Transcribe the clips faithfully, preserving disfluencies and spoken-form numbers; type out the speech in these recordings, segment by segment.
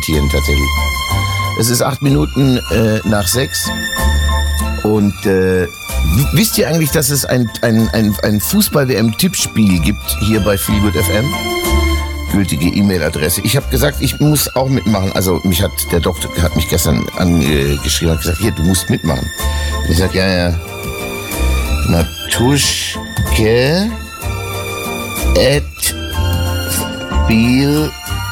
irritieren tatsächlich. Es ist acht Minuten äh, nach sechs. Und äh, wisst ihr eigentlich, dass es ein, ein, ein, ein Fußball-W M-Tippspiel gibt hier bei Feelgood F M? Gültige E-Mail-Adresse. Ich habe gesagt, ich muss auch mitmachen. Also mich hat der Doktor hat mich gestern angeschrieben und gesagt, hier, du musst mitmachen. Und ich sage, ja, ja. Matuschke at feelgood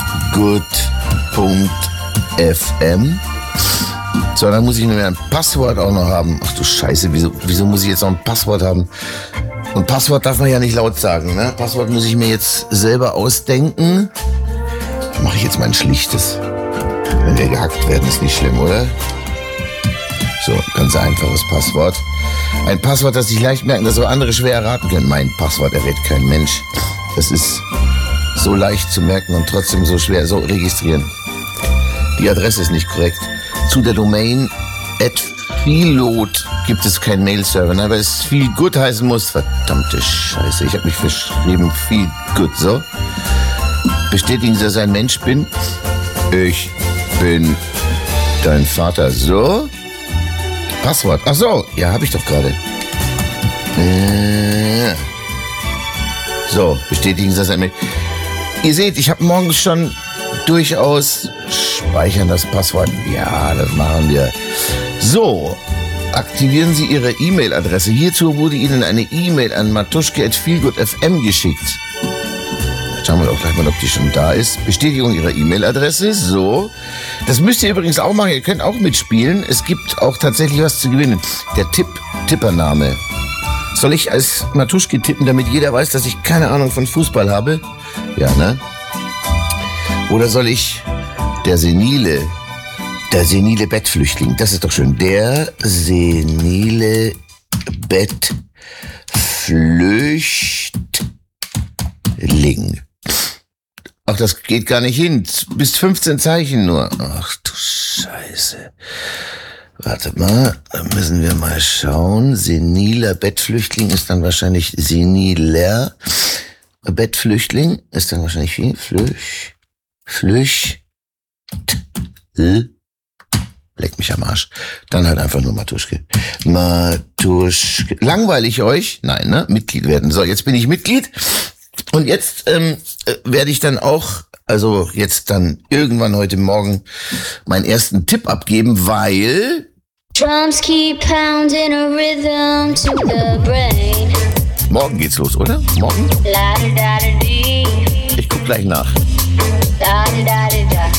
punkt f m. So, dann muss ich mir ein Passwort auch noch haben. Ach du Scheiße, wieso, wieso muss ich jetzt noch ein Passwort haben? Und Passwort darf man ja nicht laut sagen, ne? Passwort muss ich mir jetzt selber ausdenken. Mache ich jetzt mein schlichtes. Wenn wir gehackt werden, ist nicht schlimm, oder? So, ganz einfaches Passwort. Ein Passwort, das sich leicht merken, das aber andere schwer erraten können. Mein Passwort errät kein Mensch. Das ist so leicht zu merken und trotzdem so schwer. So, registrieren. Die Adresse ist nicht korrekt. Zu der Domain at feelgood gibt es keinen Mail-Server, ne, weil es viel gut heißen muss. Verdammte Scheiße, ich habe mich verschrieben. Feelgood, so. Bestätigen Sie, dass ich ein Mensch bin. Ich bin dein Vater, so. Passwort, ach so, ja, habe ich doch gerade. Äh. So, bestätigen Sie, dass ein Mensch. Ihr seht, ich habe morgens schon durchaus speichern das Passwort. Ja, das machen wir. So, aktivieren Sie Ihre E-Mail-Adresse. Hierzu wurde Ihnen eine E-Mail an matuschke at feelgood punkt f m geschickt. Schauen wir doch gleich mal, ob die schon da ist. Bestätigung Ihrer E-Mail-Adresse. So. Das müsst ihr übrigens auch machen. Ihr könnt auch mitspielen. Es gibt auch tatsächlich was zu gewinnen. Der Tipp, Tippername. Soll ich als Matuschke tippen, damit jeder weiß, dass ich keine Ahnung von Fußball habe? Ja, ne? Oder soll ich der senile, der senile Bettflüchtling, das ist doch schön, der senile Bettflüchtling. Ach, das geht gar nicht hin, bis fünfzehn Zeichen nur. Ach du Scheiße. Warte mal, da müssen wir mal schauen. Seniler Bettflüchtling ist dann wahrscheinlich seniler Bettflüchtling, ist dann wahrscheinlich wie? Flüch, Flüch, L. Leck mich am Arsch. Dann halt einfach nur Matuschke. Matuschke. Langweilig euch? Nein, ne? Mitglied werden. So, jetzt bin ich Mitglied. Und jetzt ähm, werde ich dann auch, also jetzt dann irgendwann heute Morgen meinen ersten Tipp abgeben, weil Drums keep pounding a rhythm to the brain. Morgen geht's los, oder? Morgen? La da da da dee. Ich guck gleich nach. Da da da da da.